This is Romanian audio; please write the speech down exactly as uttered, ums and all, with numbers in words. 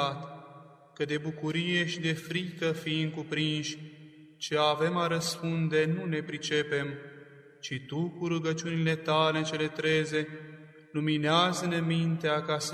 că de bucurie și de frică fiind cuprinși, ce avem a răspunde nu ne pricepem, ci Tu, cu rugăciunile Tale cele treze, luminează-ne mintea ca să